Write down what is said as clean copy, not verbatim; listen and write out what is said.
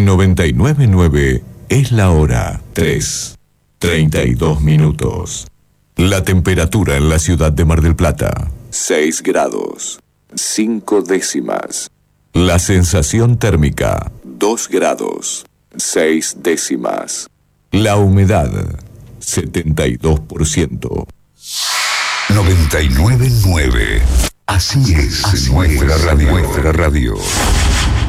99.9 es la hora 3:32. La temperatura en la ciudad de Mar del Plata, 6 grados, 5 décimas. La sensación térmica, 2 grados, 6 décimas. La humedad, 72%. 99.9. Así es nuestra radio.